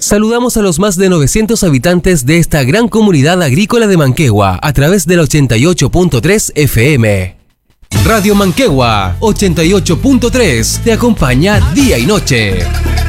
Saludamos a los más de 900 habitantes de esta gran comunidad agrícola de Manquehue a través del 88.3 FM. Radio Manquehue 88.3 te acompaña día y noche.